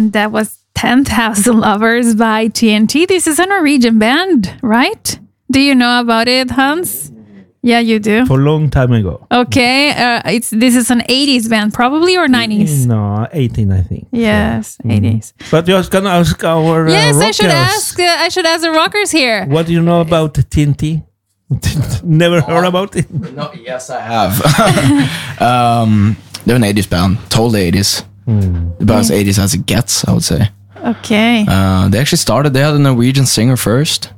And that was 10,000 Lovers by TNT. This is a Norwegian band, right? Do you know about it, Hans? Yeah, you do. For a long time ago. Okay, this is an 80s band, probably, or 90s? No, 18, I think. Yes, 80s. But you're gonna ask our Yes, rockers. I should ask the rockers here. What do you know about TNT? Never heard about it? No, yes, I have. They're an 80s band, totally 80s. About as 80s as it gets, I would say. Okay. They actually started, they had a Norwegian singer first,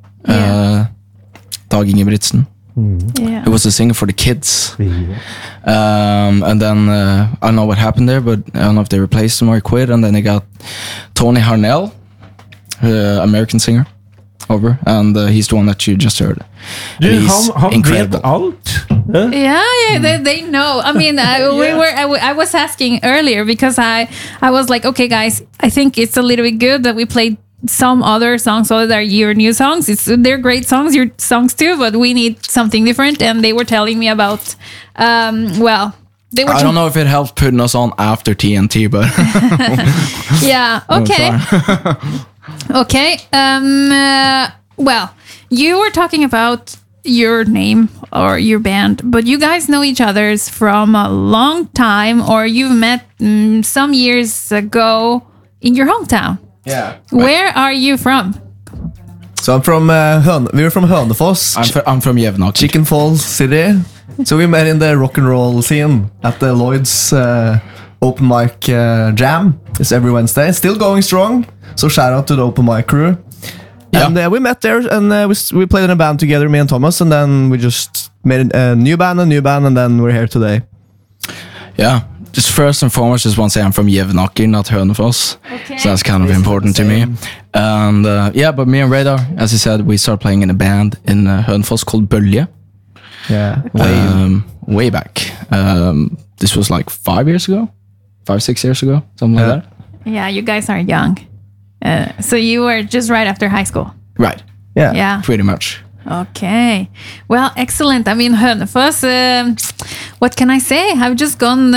Dag Ingebrigtsen. Yeah. It was the singer for the Kids. Yeah. And then I don't know what happened there, but I don't know if they replaced him or he quit. And then they got Tony Harnell, American singer, over, and he's the one that you just heard. Do you He's how incredible. out? Huh? Yeah, they know. I mean, I was asking earlier because I was like, okay, guys, I think it's a little bit good that we played some other songs other than your new songs. They're great songs, your songs too, but we need something different. And they were telling me about, they were. I don't know if it helps putting us on after TNT, but yeah. Okay. Okay. Well, you were talking about your name or your band, but you guys know each other's from a long time, or you've met some years ago in your hometown. yeah. Where are you from? So I'm from we're from Hønefoss, I'm from Jevnaker. Chicken Falls City. So we met in the rock and roll scene at the Lloyd's open mic jam. It's every Wednesday. It's still going strong. So shout out to the open mic crew. Yeah. And we met there, and we played in a band together, me and Thomas, and then we just made a new band, and then we're here today. Yeah. Just first and foremost, just want to say I'm from Jevnaker, not Hønefoss. Okay. So that's kind of important to me. And but me and Radar, as you said, we started playing in a band in Hønefoss called Bølje. Yeah. Way back. This was like 5 years ago, 5-6 years ago, something like that. Yeah, you guys are young. So you were just right after high school. Right. Yeah. Yeah. Pretty much. Okay. Well, excellent. I mean, Hønefoss, what can I say? I've just gone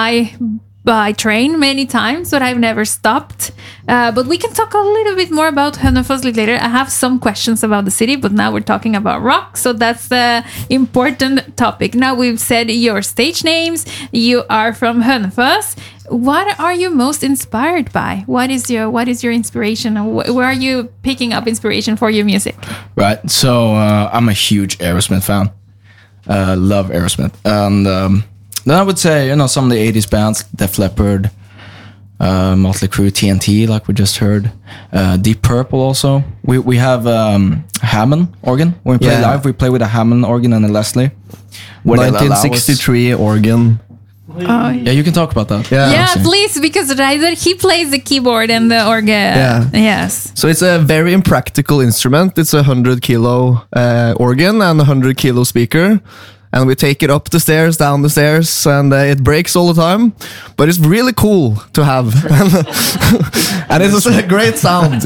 by train many times, but I've never stopped. But we can talk a little bit more about Hønefoss later. I have some questions about the city, but now we're talking about rock, so that's the important topic. Now we've said your stage names. You are from Hønefoss. What are you most inspired by? What is your inspiration? Where are you picking up inspiration for your music? Right. So I'm a huge Aerosmith fan. Love Aerosmith. And then I would say, some of the 80s bands, Def Leppard, Motley Crue, TNT, like we just heard. Deep Purple also. We have Hammond organ. When we play live, we play with a Hammond organ and a Leslie. 1963 organ. Yeah, you can talk about that. Yeah, please, because Reidar, he plays the keyboard and the organ. Yeah. Yes. So it's a very impractical instrument. It's a 100 kilo organ and a 100 kilo speaker. And we take it up the stairs, down the stairs, and it breaks all the time. But it's really cool to have. And it's a great sound,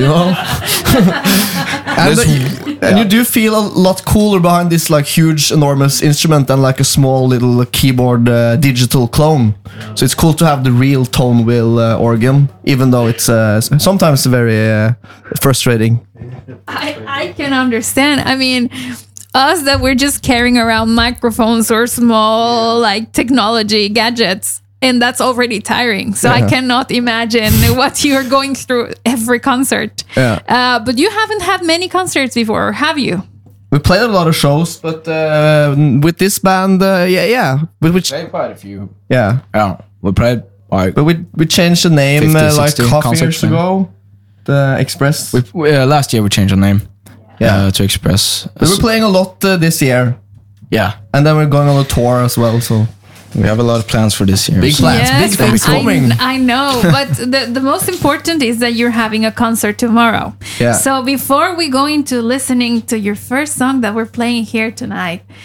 and you do feel a lot cooler behind this like huge, enormous instrument than like a small little keyboard digital clone. So it's cool to have the real tone wheel organ, even though it's sometimes very frustrating. I can understand. I mean, us that we're just carrying around microphones or small like technology gadgets, and that's already tiring. So I cannot imagine what you're going through every concert. Yeah. But you haven't had many concerts before, have you? We played a lot of shows, but with this band, we Played quite a few. yeah, Yeah, we played like but we changed the name 50, like 60 half concerts, years ago. The Express. last year we changed our name. Yeah. To Express. We were playing a lot this year, Yeah, and then we're going on a tour as well. So we have a lot of plans for this year. Big plans, big things coming. I know, but the most important is that you're having a concert tomorrow. Yeah. So before we go into listening to your first song that we're playing here tonight,